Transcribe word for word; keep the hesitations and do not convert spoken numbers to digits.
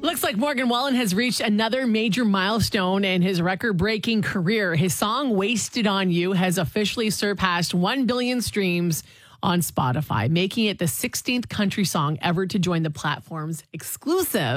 Looks like Morgan Wallen has reached another major milestone in his record-breaking career. His song Wasted on You has officially surpassed one billion streams on Spotify, making it the sixteenth country song ever to join the platform's exclusive